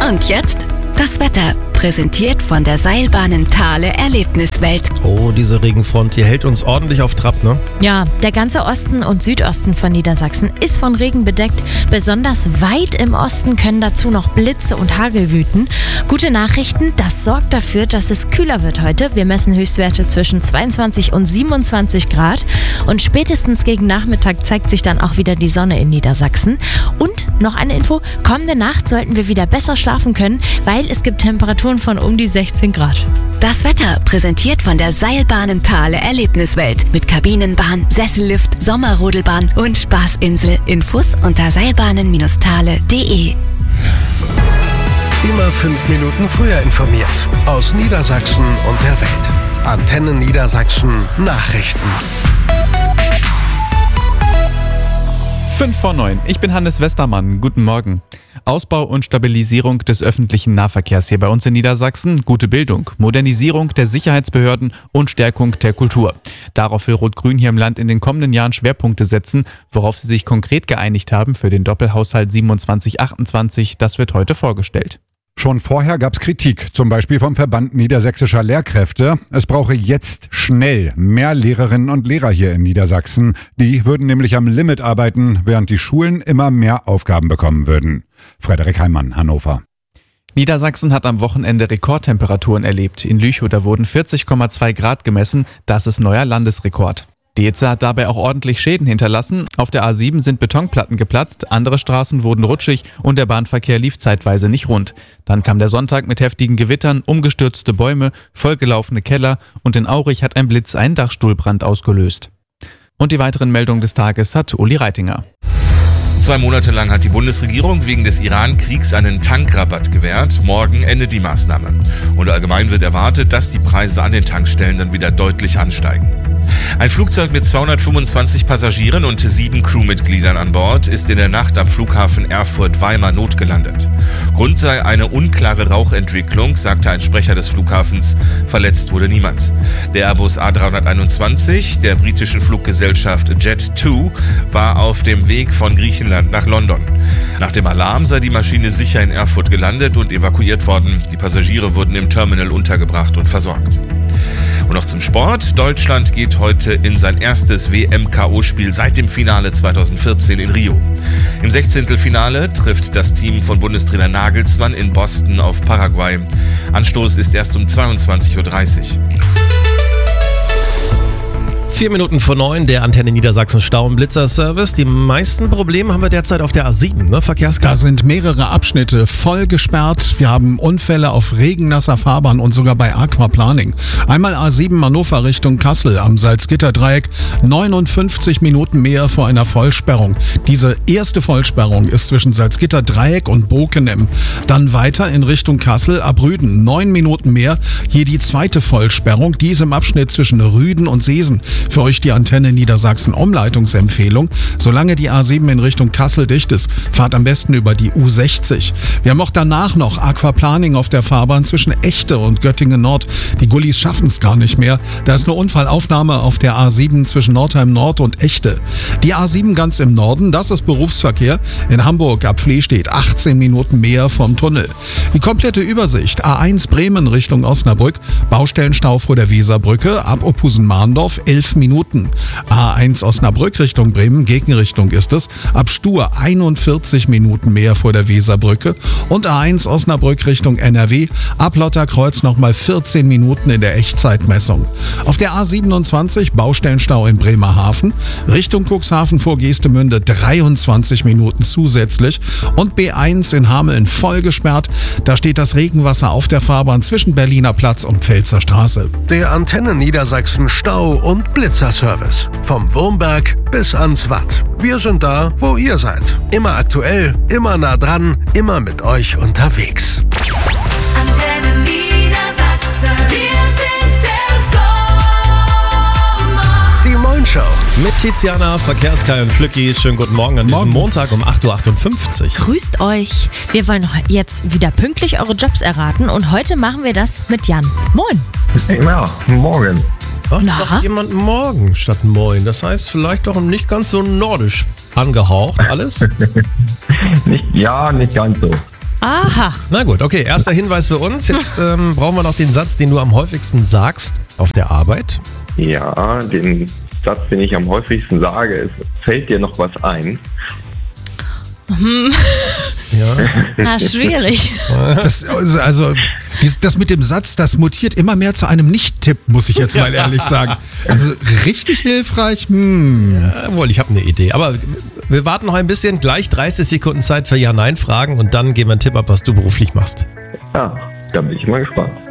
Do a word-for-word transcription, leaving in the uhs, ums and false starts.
Und jetzt das Wetter, präsentiert von der Seilbahnen Thale Erlebniswelt. Oh, diese Regenfront, die hält uns ordentlich auf Trab, ne? Ja, der ganze Osten und Südosten von Niedersachsen ist von Regen bedeckt. Besonders weit im Osten können dazu noch Blitze und Hagel wüten. Gute Nachrichten, das sorgt dafür, dass es kühler wird heute. Wir messen Höchstwerte zwischen zweiundzwanzig und siebenundzwanzig Grad. Und spätestens gegen Nachmittag zeigt sich dann auch wieder die Sonne in Niedersachsen. Und noch eine Info, kommende Nacht sollten wir wieder besser schlafen können, weil es gibt Temperaturen von um die sechzehn Grad. Das Wetter, präsentiert von der Seilbahnen Thale Erlebniswelt. Mit Kabinenbahn, Sessellift, Sommerrodelbahn und Spaßinsel. Infos unter seilbahnen Thale punkt de. Immer fünf Minuten früher informiert. Aus Niedersachsen und der Welt. Antenne Niedersachsen Nachrichten. fünf vor neun. Ich bin Hannes Westermann. Guten Morgen. Ausbau und Stabilisierung des öffentlichen Nahverkehrs hier bei uns in Niedersachsen, gute Bildung, Modernisierung der Sicherheitsbehörden und Stärkung der Kultur. Darauf will Rot-Grün hier im Land in den kommenden Jahren Schwerpunkte setzen, worauf sie sich konkret geeinigt haben für den Doppelhaushalt siebenundzwanzig achtundzwanzig. Das wird heute vorgestellt. Schon vorher gab's Kritik, zum Beispiel vom Verband Niedersächsischer Lehrkräfte. Es brauche jetzt schnell mehr Lehrerinnen und Lehrer hier in Niedersachsen. Die würden nämlich am Limit arbeiten, während die Schulen immer mehr Aufgaben bekommen würden. Frederik Heimann, Hannover. Niedersachsen hat am Wochenende Rekordtemperaturen erlebt. In Lüchow, da wurden vierzig Komma zwei Grad gemessen. Das ist neuer Landesrekord. Die Hitze hat dabei auch ordentlich Schäden hinterlassen. Auf der A sieben sind Betonplatten geplatzt, andere Straßen wurden rutschig und der Bahnverkehr lief zeitweise nicht rund. Dann kam der Sonntag mit heftigen Gewittern, umgestürzte Bäume, vollgelaufene Keller und in Aurich hat ein Blitz einen Dachstuhlbrand ausgelöst. Und die weiteren Meldungen des Tages hat Uli Reitinger. Zwei Monate lang hat die Bundesregierung wegen des Iran-Kriegs einen Tankrabatt gewährt. Morgen endet die Maßnahme. Und allgemein wird erwartet, dass die Preise an den Tankstellen dann wieder deutlich ansteigen. Ein Flugzeug mit zweihundertfünfundzwanzig Passagieren und sieben Crewmitgliedern an Bord ist in der Nacht am Flughafen Erfurt-Weimar notgelandet. Grund sei eine unklare Rauchentwicklung, sagte ein Sprecher des Flughafens. Verletzt wurde niemand. Der Airbus A dreihunderteinundzwanzig der britischen Fluggesellschaft Jet zwei war auf dem Weg von Griechenland nach London. Nach dem Alarm sei die Maschine sicher in Erfurt gelandet und evakuiert worden. Die Passagiere wurden im Terminal untergebracht und versorgt. Und noch zum Sport. Deutschland geht heute in sein erstes W M-K O-Spiel seit dem Finale zweitausendvierzehn in Rio. Im Sechzehntelfinale trifft das Team von Bundestrainer Nagelsmann in Boston auf Paraguay. Anstoß ist erst um zweiundzwanzig Uhr dreißig. Vier Minuten vor neun, der Antenne Niedersachsen Stau- und Blitzer-Service. Die meisten Probleme haben wir derzeit auf der A sieben, ne? Verkehrskarte. Da sind mehrere Abschnitte voll gesperrt. Wir haben Unfälle auf regennasser Fahrbahn und sogar bei Aquaplaning. Einmal A sieben Hannover Richtung Kassel am Salzgitterdreieck. neunundfünfzig Minuten mehr vor einer Vollsperrung. Diese erste Vollsperrung ist zwischen Salzgitterdreieck und Bokenem. Dann weiter in Richtung Kassel ab Rüden. Neun Minuten mehr. Hier die zweite Vollsperrung. Die ist im Abschnitt zwischen Rüden und Seesen. Für euch die Antenne Niedersachsen Umleitungsempfehlung. Solange die A sieben in Richtung Kassel dicht ist, fahrt am besten über die U sechzig. Wir haben auch danach noch Aquaplaning auf der Fahrbahn zwischen Echte und Göttingen Nord. Die Gullis schaffen es gar nicht mehr. Da ist eine Unfallaufnahme auf der A sieben zwischen Nordheim Nord und Echte. Die A sieben ganz im Norden, das ist Berufsverkehr. In Hamburg ab Flehstedt achtzehn Minuten mehr vom Tunnel. Die komplette Übersicht: A eins Bremen Richtung Osnabrück, Baustellenstau vor der Weserbrücke, ab Ophusen-Mahndorf elf Minuten. A eins Osnabrück Richtung Bremen, Gegenrichtung ist es, ab Stur einundvierzig Minuten mehr vor der Weserbrücke und A eins Osnabrück Richtung N R W, ab Lotterkreuz nochmal vierzehn Minuten in der Echtzeitmessung. Auf der A siebenundzwanzig Baustellenstau in Bremerhaven, Richtung Cuxhaven vor Geestemünde dreiundzwanzig Minuten zusätzlich und B eins in Hameln voll gesperrt. Da steht das Regenwasser auf der Fahrbahn zwischen Berliner Platz und Pfälzer Straße. Der Antenne Niedersachsen Stau- und Blitzerservice. Vom Wurmberg bis ans Watt. Wir sind da, wo ihr seid. Immer aktuell, immer nah dran, immer mit euch unterwegs. Antenne Niedersachsen. Wir sind der Sommer. Die Moin Show. Mit Tiziana, Verkehrskai und Flücki. Schönen guten Morgen an diesem Montag um acht Uhr achtundfünfzig. Grüßt euch. Wir wollen jetzt wieder pünktlich eure Jobs erraten und heute machen wir das mit Jan. Moin. Ja, morgen. Ach, Na? sagt jemand morgen statt moin. Das heißt vielleicht doch nicht ganz so nordisch angehaucht alles. Nicht, ja, nicht ganz so. Aha. Na gut, okay, erster Hinweis für uns. Jetzt ähm, brauchen wir noch den Satz, den du am häufigsten sagst auf der Arbeit. Ja, den Satz, den ich am häufigsten sage, ist, fällt dir noch was ein? Hm. Ja. Na, schwierig. Das, also, dies- das mit dem Satz, das mutiert immer mehr zu einem Nicht-Tipp, muss ich jetzt mal ehrlich sagen. Also richtig hilfreich. Hm. Jawohl, ich habe eine Idee. Aber wir warten noch ein bisschen. Gleich dreißig Sekunden Zeit für Ja-Nein-Fragen und dann geben wir einen Tipp ab, was du beruflich machst. Ja, da bin ich mal gespannt.